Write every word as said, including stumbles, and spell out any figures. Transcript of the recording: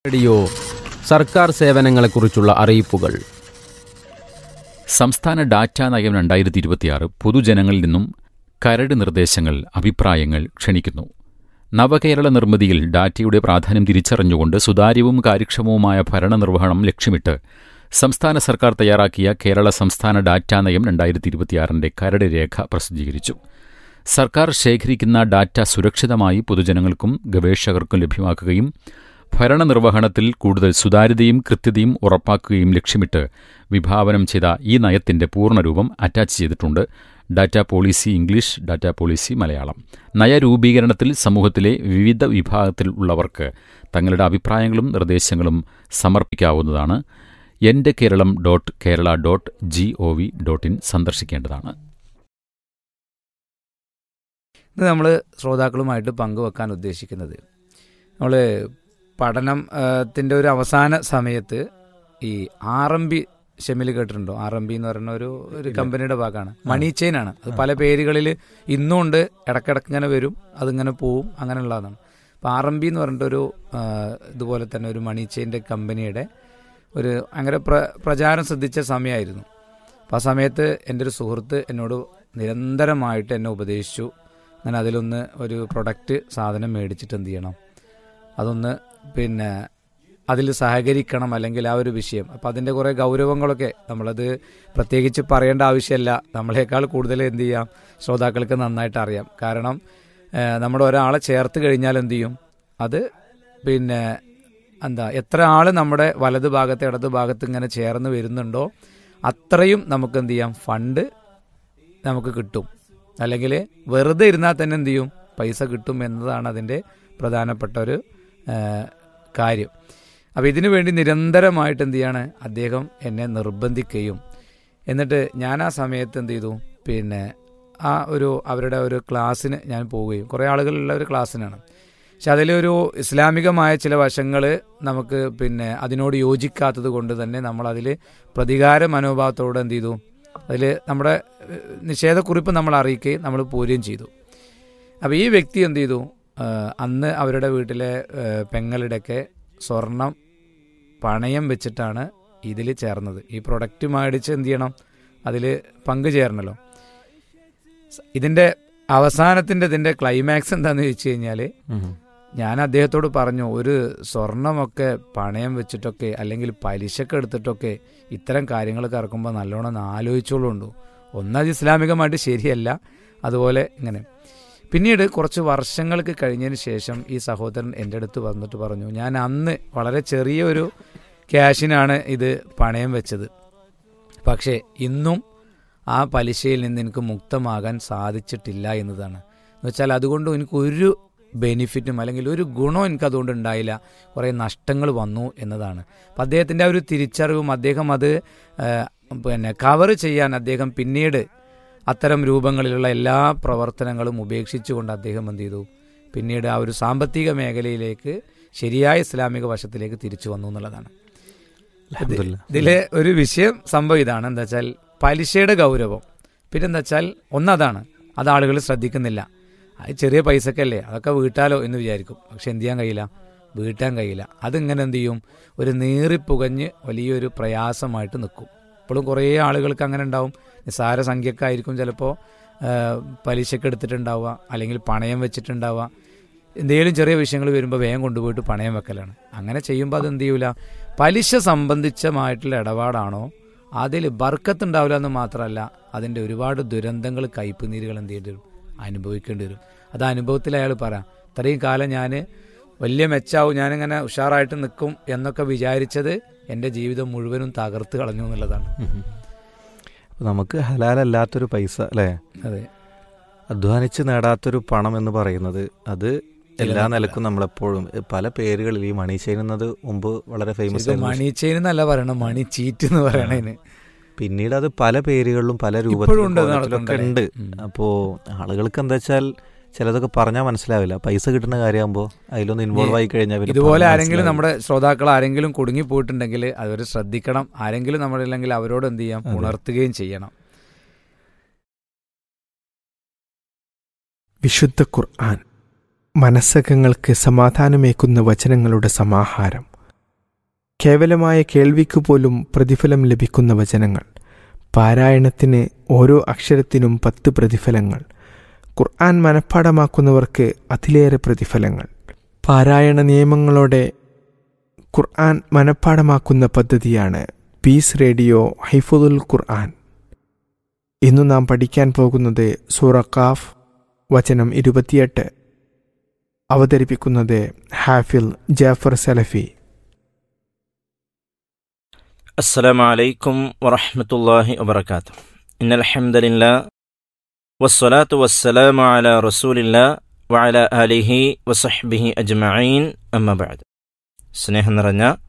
Radio സർക്കാർ സേവനങ്ങളെക്കുറിച്ചുള്ള അറിയിപ്പുകൾ. സംസ്ഥാന ഡാറ്റാ നയം രണ്ടായിരത്തി ഇരുപത്തിയാറ് പൊതുജനങ്ങളിൽ നിന്നും കരട് നിർദ്ദേശങ്ങൾ, അഭിപ്രായങ്ങൾ ക്ഷണിക്കുന്നു. നവകേരള നിർമ്മിതിയിൽ ഡാറ്റയുടെ പ്രാധാന്യം തിരിച്ചറിഞ്ഞുകൊണ്ട് സുതാര്യവും കാര്യക്ഷമവുമായ ഭരണനിർവഹണം ലക്ഷ്യമിട്ട് സംസ്ഥാന സർക്കാർ തയ്യാറാക്കിയ കേരള സംസ്ഥാന ഡാറ്റാ നയം രണ്ടായിരത്തി ഇരുപത്തിയാറിന്റെ കരട് രേഖ പ്രസിദ്ധീകരിച്ചു. സർക്കാർ ശേഖരിക്കുന്ന ഡാറ്റ സുരക്ഷിതമായി പൊതുജനങ്ങൾക്കും ഗവേഷകർക്കും ലഭ്യമാക്കുകയും ഭരണനിർവഹണത്തിൽ കൂടുതൽ സുതാര്യതയും കൃത്യതയും ഉറപ്പാക്കുകയും ലക്ഷ്യമിട്ട് വിഭാവനം ചെയ്ത ഈ നയത്തിന്റെ പൂർണ്ണരൂപം അറ്റാച്ച് ചെയ്തിട്ടുണ്ട്. Data policy English, data policy Malayalam. നയരൂപീകരണത്തിൽ സമൂഹത്തിലെ വിവിധ വിഭാഗത്തിൽ ഉള്ളവർക്ക് തങ്ങളുടെ അഭിപ്രായങ്ങളും നിർദ്ദേശങ്ങളും സമർപ്പിക്കാവുന്നതാണ്. എന്റെ Keralam dot Kerala dot G O V dot in സന്ദർശിക്കേണ്ടതാണ്. ഇത് നമ്മൾ ശ്രോതാക്കളുമായിട്ട് പങ്കുവെക്കാൻ ഉദ്ദേശിക്കുന്നത്, നമ്മൾ പഠനത്തിൻ്റെ ഒരു അവസാന സമയത്ത് ഈ ആർ എം ബി ഷെമിൽ കേട്ടിട്ടുണ്ടോ? ആർ എം ബി എന്ന് പറയുന്ന ഒരു ഒരു കമ്പനിയുടെ ഭാഗമാണ്. മണി ചെയിൻ ആണ്. അത് പല പേരുകളിൽ ഇന്നും ഉണ്ട്, ഇടയ്ക്കിടയ്ക്ക് ഇങ്ങനെ വരും, അതിങ്ങനെ പോവും, അങ്ങനെയുള്ളതാണ്. അപ്പോൾ ആർ എം ബി എന്ന് പറഞ്ഞിട്ടൊരു ഇതുപോലെ തന്നെ ഒരു മണി ചെയിൻ്റെ കമ്പനിയുടെ ഒരു അങ്ങനെ പ്ര പ്രചാരം ശ്രദ്ധിച്ച സമയമായിരുന്നു. അപ്പോൾ ആ സമയത്ത് എൻ്റെ ഒരു സുഹൃത്ത് എന്നോട് നിരന്തരമായിട്ട് എന്നെ ഉപദേശിച്ചു, ഞാൻ അതിലൊന്ന് ഒരു പ്രൊഡക്റ്റ് സാധനം മേടിച്ചിട്ട് എന്ത് ചെയ്യണം, അതൊന്ന് പിന്നെ അതിൽ സഹകരിക്കണം, അല്ലെങ്കിൽ ആ ഒരു വിഷയം. അപ്പോൾ അതിൻ്റെ കുറേ ഗൗരവങ്ങളൊക്കെ നമ്മളത് പ്രത്യേകിച്ച് പറയേണ്ട ആവശ്യമല്ല, നമ്മളെക്കാൾ കൂടുതൽ എന്ത് ചെയ്യാം ശ്രോതാക്കൾക്ക് നന്നായിട്ട് അറിയാം. കാരണം നമ്മുടെ ഒരാളെ ചേർത്ത് കഴിഞ്ഞാൽ എന്ത് ചെയ്യും, അത് പിന്നെ എന്താ എത്ര ആൾ നമ്മുടെ വലത് ഭാഗത്ത് ഇടത് ഭാഗത്ത് ഇങ്ങനെ ചേർന്ന് വരുന്നുണ്ടോ അത്രയും നമുക്ക് എന്ത് ചെയ്യാം ഫണ്ട് നമുക്ക് കിട്ടും, അല്ലെങ്കിൽ വെറുതെ ഇരുന്നാൽ തന്നെ എന്ത് ചെയ്യും പൈസ കിട്ടും എന്നതാണ് അതിൻ്റെ പ്രധാനപ്പെട്ട ഒരു കാര്യം. അപ്പോൾ ഇതിനു വേണ്ടി നിരന്തരമായിട്ട് എന്ത് ചെയ്യാണ് അദ്ദേഹം എന്നെ നിർബന്ധിക്കുകയും, എന്നിട്ട് ഞാൻ ആ സമയത്ത് എന്ത് ചെയ്തു, പിന്നെ ആ ഒരു അവരുടെ ഒരു ക്ലാസ്സിന് ഞാൻ പോവുകയും, കുറേ ആളുകളുള്ള ഒരു ക്ലാസ്സിനാണ്. പക്ഷെ അതിലൊരു ഇസ്ലാമികമായ ചില വശങ്ങൾ നമുക്ക് പിന്നെ അതിനോട് യോജിക്കാത്തത് കൊണ്ട് തന്നെ നമ്മളതിൽ പ്രതികാര മനോഭാവത്തോടെ എന്ത് ചെയ്തു, അതിൽ നമ്മുടെ നിഷേധക്കുറിപ്പ് നമ്മൾ അറിയിക്കുകയും നമ്മൾ പോരുകയും ചെയ്തു. അപ്പോൾ ഈ വ്യക്തി എന്ത് ചെയ്തു, അന്ന് അവരുടെ വീട്ടിലെ പെങ്ങളുടെയൊക്കെ സ്വർണം പണയം വെച്ചിട്ടാണ് ഇതിൽ ചേർന്നത്. ഈ പ്രൊഡക്റ്റ് മേടിച്ച് എന്ത് ചെയ്യണം, അതിൽ പങ്കു ചേരണല്ലോ. ഇതിൻ്റെ അവസാനത്തിൻ്റെ ഇതിൻ്റെ ക്ലൈമാക്സ് എന്താണെന്ന് ചോദിച്ചു കഴിഞ്ഞാൽ, ഞാൻ അദ്ദേഹത്തോട് പറഞ്ഞു, ഒരു സ്വർണമൊക്കെ പണയം വെച്ചിട്ടൊക്കെ അല്ലെങ്കിൽ പലിശക്ക് എടുത്തിട്ടൊക്കെ ഇത്തരം കാര്യങ്ങളൊക്കെ ഇറക്കുമ്പോൾ നല്ലോണം ഒന്ന് ആലോചിച്ചോളുണ്ടു. ഒന്നത് ഇസ്ലാമികമായിട്ട് ശരിയല്ല, അതുപോലെ ഇങ്ങനെ. പിന്നീട് കുറച്ച് വർഷങ്ങൾക്ക് കഴിഞ്ഞതിന് ശേഷം ഈ സഹോദരൻ എൻ്റെ അടുത്ത് വന്നിട്ട് പറഞ്ഞു, ഞാൻ അന്ന് വളരെ ചെറിയൊരു ക്യാഷിനാണ് ഇത് പണയം വെച്ചത്, പക്ഷേ ഇന്നും ആ പലിശയിൽ നിന്ന് എനിക്ക് മുക്തമാകാൻ സാധിച്ചിട്ടില്ല എന്നതാണ്. എന്ന് വെച്ചാൽ അതുകൊണ്ട് എനിക്കൊരു ബെനിഫിറ്റും അല്ലെങ്കിൽ ഒരു ഗുണവും എനിക്കതുകൊണ്ട് ഉണ്ടായില്ല, കുറേ നഷ്ടങ്ങൾ വന്നു എന്നതാണ്. അപ്പം അദ്ദേഹത്തിൻ്റെ ആ ഒരു തിരിച്ചറിവും അദ്ദേഹം അത് പിന്നെ കവർ ചെയ്യാൻ അദ്ദേഹം പിന്നീട് അത്തരം രൂപങ്ങളിലുള്ള എല്ലാ പ്രവർത്തനങ്ങളും ഉപേക്ഷിച്ചുകൊണ്ട് അദ്ദേഹം എന്ത് ചെയ്തു, പിന്നീട് ആ ഒരു സാമ്പത്തിക മേഖലയിലേക്ക് ശരിയായ ഇസ്ലാമിക വശത്തിലേക്ക് തിരിച്ചു വന്നു എന്നുള്ളതാണ്. ഇതിലെ ഒരു വിഷയം സംഭവം ഇതാണ്, എന്താ വെച്ചാൽ പലിശയുടെ ഗൗരവം. പിന്നെന്താ വെച്ചാൽ ഒന്നതാണ്, അത് ആളുകൾ ശ്രദ്ധിക്കുന്നില്ല. അത് ചെറിയ പൈസക്കല്ലേ, അതൊക്കെ വീട്ടാലോ എന്ന് വിചാരിക്കും. പക്ഷെ എന്ത് ചെയ്യാൻ കഴിയില്ല, വീട്ടാൻ കഴിയില്ല. അതിങ്ങനെ എന്ത് ചെയ്യും, ഒരു നീറിപ്പുകഞ്ഞ് വലിയൊരു പ്രയാസമായിട്ട് നിൽക്കും. ഇപ്പോഴും കുറേ ആളുകൾക്ക് അങ്ങനെ ഉണ്ടാവും. നിസ്സാര സംഖ്യക്കായിരിക്കും ചിലപ്പോൾ പലിശക്ക് എടുത്തിട്ടുണ്ടാവുക, അല്ലെങ്കിൽ പണയം വെച്ചിട്ടുണ്ടാവുക. എന്തെങ്കിലും ചെറിയ വിഷയങ്ങൾ വരുമ്പോൾ വേഗം കൊണ്ടുപോയിട്ട് പണയം വെക്കലാണ്. അങ്ങനെ ചെയ്യുമ്പോൾ അതെന്ത് ചെയ്യൂല, പലിശ സംബന്ധിച്ചമായിട്ടുള്ള ഇടപാടാണോ അതിൽ ബർക്കത്തുണ്ടാവില്ല എന്ന് മാത്രമല്ല, അതിൻ്റെ ഒരുപാട് ദുരന്തങ്ങൾ, കയ്പ് നീരുകൾ എന്ത് ചെയ്യേണ്ടി വരും, അനുഭവിക്കേണ്ടി വരും. അത് അനുഭവത്തിൽ അയാൾ പറയാം, ഇത്രയും കാലം ഞാൻ വലിയ മെച്ചാവും, ഞാനിങ്ങനെ ഉഷാറായിട്ട് നിൽക്കും എന്നൊക്കെ വിചാരിച്ചത് എൻ്റെ ജീവിതം മുഴുവനും തകർത്ത് കളഞ്ഞു എന്നുള്ളതാണ്. നമുക്ക് ഹലാലല്ലാത്തൊരു പൈസ അല്ലേ, അതെ, അധ്വാനിച്ച് നേടാത്തൊരു പണം എന്ന് പറയുന്നത് അത് എല്ലാ നിലക്കും നമ്മളെപ്പോഴും പല പേരുകളിൽ ഈ മണി ചെയിൻ എന്നത് മുമ്പ് വളരെ ഫേമസ് ആയിരുന്നു. മണി ചെയിൻ എന്നല്ല പറയണം, മണി ചീറ്റ് എന്ന് പറയണതിന്. പിന്നീട് അത് പല പേരുകളിലും പല രൂപത്തിലൊക്കെ ഉണ്ട്. അപ്പോൾ ആളുകൾക്ക് എന്താ വെച്ചാൽ ചിലതൊക്കെ പറഞ്ഞാൽ മനസ്സിലാവില്ല. പൈസ കിട്ടുന്ന കാര്യമാകുമ്പോൾ അതിലൊന്ന് ഇൻവോൾവ് ആയി കഴിഞ്ഞാൽ ഇതുപോലെ ആരെങ്കിലും നമ്മുടെ ശ്രോതാക്കൾ ആരെങ്കിലും കുടുങ്ങി പോയിട്ടുണ്ടെങ്കിൽ അവർ ശ്രദ്ധിക്കണം. ആരെങ്കിലും നമ്മളില്ലെങ്കിൽ അവരോട് എന്ത് ചെയ്യാം, ഉണർത്തുകയും ചെയ്യണം. വിശുദ്ധ ഖുർആൻ മനസ്സകങ്ങൾക്ക് സമാധാനമേക്കുന്ന വചനങ്ങളുടെ സമാഹാരം. കേവലമായ കേൾവിക്ക് പോലും പ്രതിഫലം ലഭിക്കുന്ന വചനങ്ങൾ. പാരായണത്തിന് ഓരോ അക്ഷരത്തിനും പത്ത് പ്രതിഫലങ്ങൾ. ഖുർആൻ മനഃപ്പാഠമാക്കുന്നവർക്ക് അതിലേറെ പ്രതിഫലങ്ങൾ. പാരായണ നിയമങ്ങളോടെ ഖുർആൻ മനഃപ്പാഠമാക്കുന്ന പദ്ധതിയാണ് പീസ് റേഡിയോ ഹൈഫുദുൽ ഖുർആൻ. ഇന്നു നാം പഠിക്കാൻ പോകുന്നത് സൂറ ഖാഫ് വചനം ഇരുപത്തിയെട്ട്. അവതരിപ്പിക്കുന്നത് ഹാഫിൽ ജാഫർ സലഫി. السلام عليكم ورحمة الله وبركاته. إن الحمد لله والصلاة والسلام على رسول الله وعلى آله وصحبه أجمعين. أما بعد. സ്നേഹം നിറഞ്ഞ